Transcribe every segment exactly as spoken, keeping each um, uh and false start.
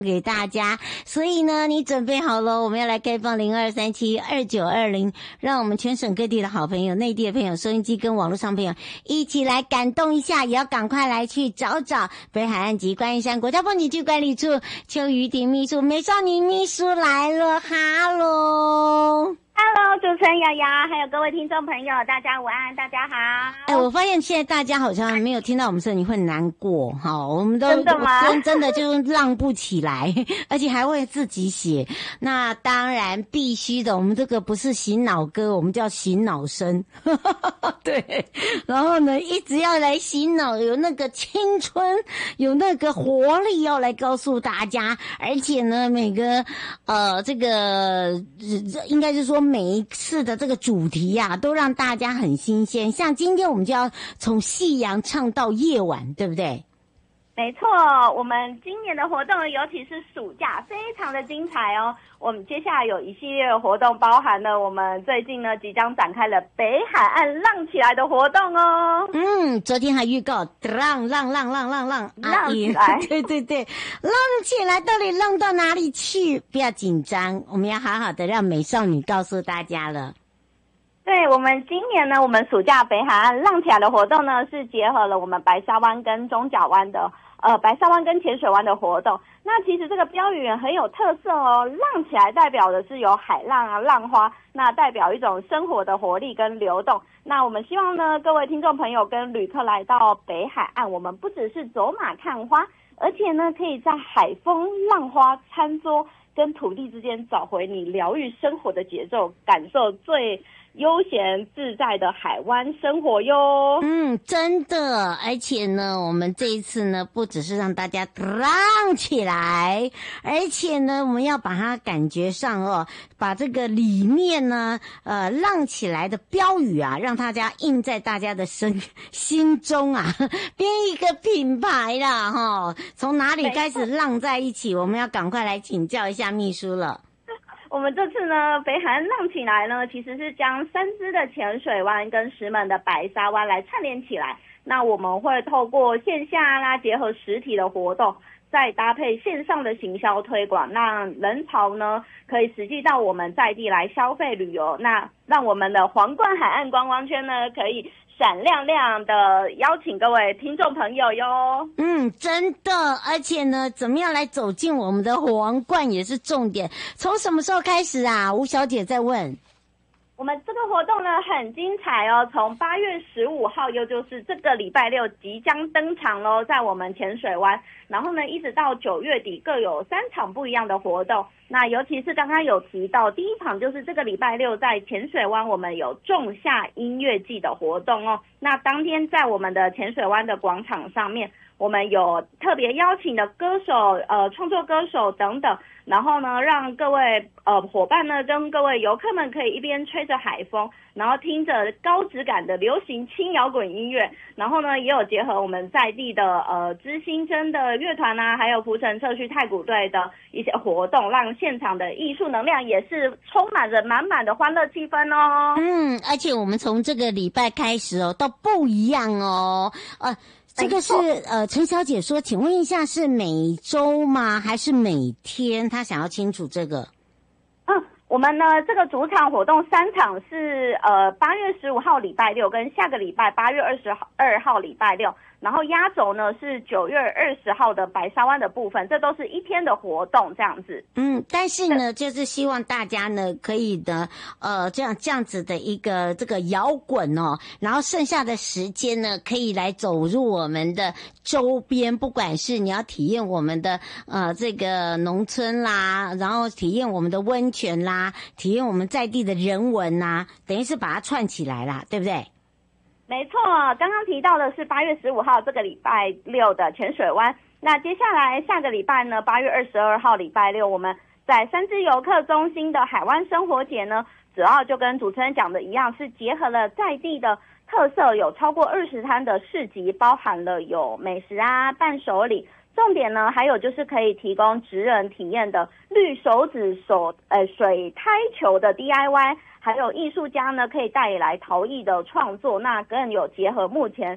给大家，所以呢，你准备好了，我们要来开放零二三七二九二零，让我们全省各地的好朋友、内地的朋友、收音机跟网络上朋友一起来感动一下，也要赶快来去找找北海岸及观音山国家风景区管理处邱瑜婷秘书、美少女秘书来了，哈喽。 Hello， 主持人瑶瑶，还有各位听众朋友，大家午安，大家好。 哎，我发现现在大家好像没有听到我们声音会难过哈，我们都真的吗？ 真真的就浪不起来，而且还会自己写。那当然必须的，我们这个不是醒脑歌，我们叫醒脑声。对，然后呢，一直要来洗脑，有那个青春，有那个活力要来告诉大家，而且呢，每个呃这个应该是说。每一次的这个主题啊，都让大家很新鲜。像今天我们就要从夕阳唱到夜晚，对不对？ 没错，我们今年的活动，尤其是暑假，非常的精彩哦。我们接下来有一系列的活动，包含了我们最近呢即将展开了北海岸浪起来的活动哦。 嗯，昨天还预告浪浪浪浪浪浪浪起来， 对对对，浪起来，到底浪到哪里去？不要紧张，我们要好好的让美少女告诉大家了。 对，我们今年呢，我们暑假北海岸浪起来的活动呢，是结合了我们白沙湾跟中角湾的呃白沙湾跟浅水湾的活动。那其实这个标语很有特色哦，浪起来代表的是有海浪啊、浪花，那代表一种生活的活力跟流动。那我们希望呢，各位听众朋友跟旅客来到北海岸，我们不只是走马看花，而且呢，可以在海风、浪花、餐桌跟土地之间找回你疗愈生活的节奏，感受最悠闲自在的海湾生活哟。 嗯，真的，而且呢，我们这一次呢，不只是让大家浪起来，而且呢，我们要把它感觉上哦，把这个里面呢，呃，浪起来的标语啊，让大家印在大家的身心中啊，编一个品牌啦，哈，从哪里开始浪在一起？我们要赶快来请教一下秘书了。 我们这次呢，北海岸浪起来呢，其实是将三支的浅水湾跟石门的白沙湾来串联起来。那我们会透过线下啦，结合实体的活动，再搭配线上的行销推广，让人潮呢可以实际到我们在地来消费旅游。那让我们的皇冠海岸观光圈呢，可以闪亮亮的邀请各位听众朋友哟。 嗯，真的，而且呢，怎么样来走进我们的皇冠也是重点。从什么时候开始啊？吴小姐在问。 我们这个活动呢很精彩哦，从八月十五号，又就是这个礼拜六即将登场咯，在我们浅水湾，然后呢一直到九月底各有三场不一样的活动。那尤其是刚刚有提到第一场，就是这个礼拜六在浅水湾我们有仲夏音乐季的活动哦。那当天在我们的浅水湾的广场上面，我们有特别邀请的歌手呃创作歌手等等，然后呢让各位呃伙伴呢跟各位游客们可以一边吹着海风，然后听着高质感的流行轻摇滚音乐，然后呢也有结合我们在地的呃知心真的乐团啊，还有浮城社区太鼓队的一些活动，让现场的艺术能量也是充满着满满的欢乐气氛哦。 嗯，而且我们从这个礼拜开始哦，都不一样哦，呃。这个是呃，陈小姐说，请问一下是每周吗？还是每天？她想要清楚这个。 嗯，我们呢这个主场活动三场是呃八月十五号礼拜六跟下个礼拜八月二十二号礼拜六，然后压轴呢是九月二十号的白沙湾的部分，这都是一天的活动这样子。 嗯，但是呢，就是希望大家呢可以的呃这样这样子的一个这个摇滚哦，然后剩下的时间呢可以来走入我们的周边，不管是你要体验我们的呃这个农村啦，然后体验我们的温泉啦，体验我们在地的人文啦，等于是把它串起来啦，对不对？ 没错，刚刚提到的是八月十五号这个礼拜六的浅水湾。那接下来下个礼拜呢，八月二十二号礼拜六，我们在三芝游客中心的海湾生活节呢，主要就跟主持人讲的一样，是结合了在地的特色，有超过二十摊的市集，包含了有美食啊、伴手礼。重点呢，还有就是可以提供职人体验的绿手指手呃水胎球的 D I Y， 还有艺术家呢可以带来陶艺的创作，那更有结合目前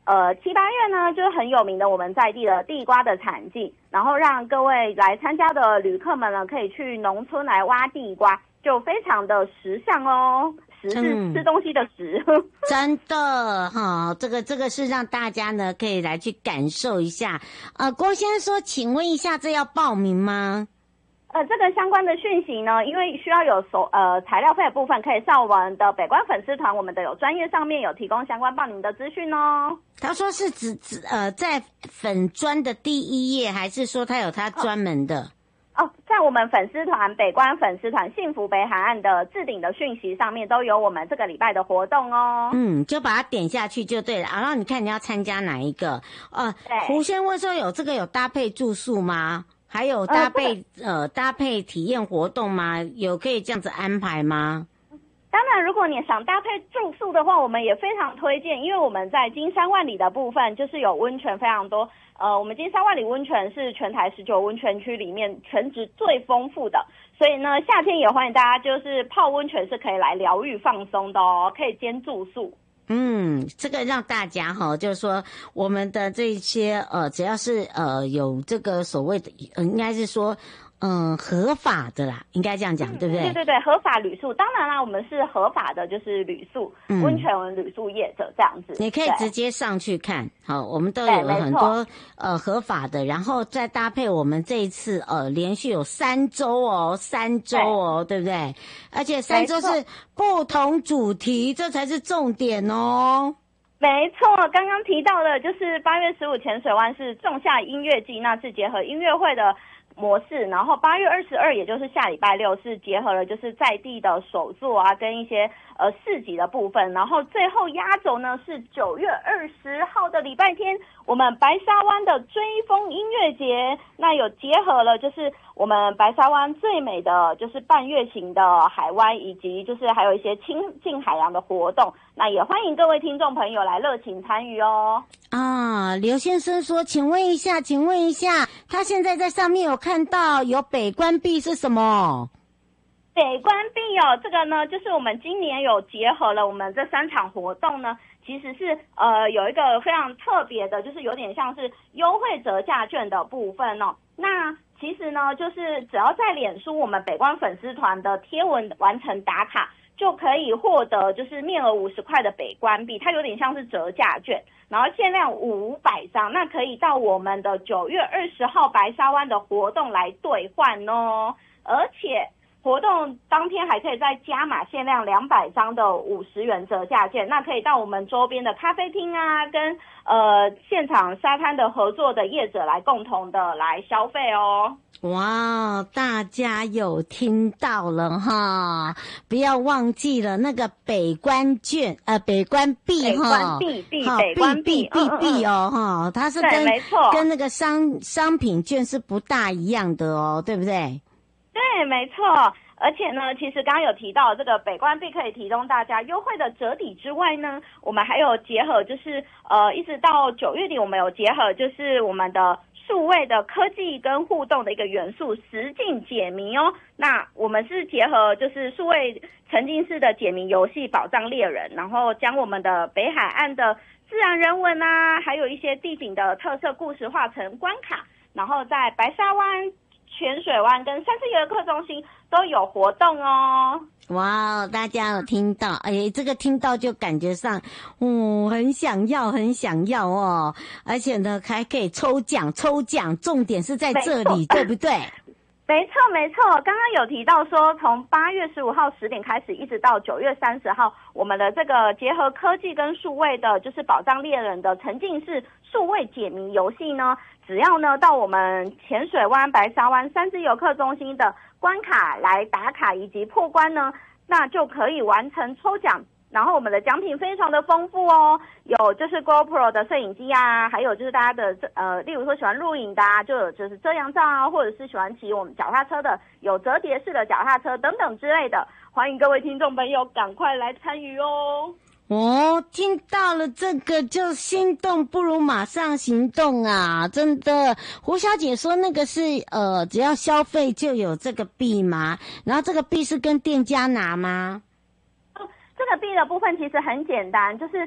呃七八月呢，就是很有名的我们在地的地瓜的产季，然后让各位来参加的旅客们呢，可以去农村来挖地瓜，就非常的时尚哦。食是吃东西的食，嗯、 真的哈，这个这个是让大家呢可以来去感受一下。呃，郭先生说，请问一下，这要报名吗？ 呃，这个相关的讯息呢，因为需要有手呃材料费的部分，可以上我们的北关粉丝团，我们的有专业上面有提供相关报名的资讯哦。 他说是指指呃在粉专的第一页，还是说他有他专门的？ 哦，在我们粉丝团北关粉丝团幸福北海岸的置顶的讯息上面都有我们这个礼拜的活动哦。 嗯，就把它点下去就对了。然后你看你要参加哪一个？呃，胡先问说有这个有搭配住宿吗？还有搭配、呃, 呃搭配体验活动吗？有可以这样子安排吗？ 当然，如果你想搭配住宿的话，我们也非常推荐，因为我们在金山万里的部分就是有温泉非常多。呃，我们金山万里温泉是全台十九温泉区里面泉质最丰富的，所以呢，夏天也欢迎大家就是泡温泉是可以来疗愈放松的哦，可以兼住宿。 嗯，这个让大家哈，就是说我们的这些呃，只要是呃有这个所谓的，呃，应该是说。嗯，合法的啦，应该这样讲，嗯、对不对？ 对对对，合法旅宿，当然啦，我们是合法的，就是旅宿、嗯、温泉旅宿业者这样子。 你可以直接上去看，好，我们都有很多呃合法的，然后再搭配我们这一次呃连续有三周哦，三周哦， 对, 对不对？而且三周是不同主题，这才是重点哦。 没错，刚刚提到的就是八月十五浅水湾是仲夏音乐季，那是结合音乐会的模式，然后八月二十二，也就是下礼拜六，是结合了就是在地的手作啊，跟一些呃市集的部分，然后最后压轴呢是九月二十号的礼拜天，我们白沙湾的追风音乐节，那有结合了就是我们白沙湾最美的就是半月形的海湾，以及就是还有一些亲近海洋的活动，那也欢迎各位听众朋友来热情参与哦。 啊，刘先生说，请问一下，请问一下，他现在在上面有看到有北关闭是什么？ 北关闭哦，这个呢，就是我们今年有结合了我们这三场活动呢，其实是呃有一个非常特别的，就是有点像是优惠折价券的部分哦。那其实呢，就是只要在脸书我们北关粉丝团的贴文完成打卡，就可以获得就是面额五十块的北关币，它有点像是折价券，然后限量五百张，那可以到我们的九月二十号白沙湾的活动来兑换哦，而且活动当天还可以再加码限量两百张的五十元折价券，那可以到我们周边的咖啡厅啊，跟呃现场沙滩的合作的业者来共同的来消费哦。 哇，大家有听到了哈，不要忘记了那个北关券，呃，北关币哈， 北关币币，北关币币币哦哈，它是跟跟那个商商品券是不大一样的哦，对不对？ 对，没错。而且呢，其实刚刚有提到这个北关币可以提供大家优惠的折抵之外呢，我们还有结合就是呃，一直到九月底，我们有结合就是我们的数位的科技跟互动的一个元素实境解谜哦。那我们是结合就是数位沉浸式的解谜游戏宝藏猎人，然后将我们的北海岸的自然人文啊，还有一些地景的特色故事化成关卡，然后在白沙湾、泉水湾跟三次游客中心都有活动哦。 哇，大家有听到？哎，这个听到就感觉上，嗯，很想要，很想要哦。而且呢，还可以抽奖，抽奖，重点是在这里，对不对？ 没错，没错。刚刚有提到说，从八月十五号十点开始，一直到九月三十号，我们的这个结合科技跟数位的，就是宝藏猎人的沉浸式数位解谜游戏呢。只要呢到我们浅水湾、白沙湾三只游客中心的关卡来打卡以及破关呢，那就可以完成抽奖。然后我们的奖品非常的丰富哦，有就是 GoPro 的摄影机啊，还有就是大家的呃，例如说喜欢录影的啊，就有就是遮阳罩啊，或者是喜欢骑我们脚踏车的，有折叠式的脚踏车等等之类的，欢迎各位听众朋友赶快来参与哦。 哦，听到了这个就心动不如马上行动啊！真的，胡小姐说那个是呃，只要消费就有这个币吗？然后这个币是跟店家拿吗？ 这个币的部分其实很简单，就是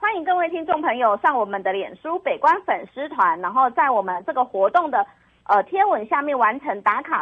欢迎各位听众朋友上我们的脸书北关粉丝团，然后在我们这个活动的呃贴文下面完成打卡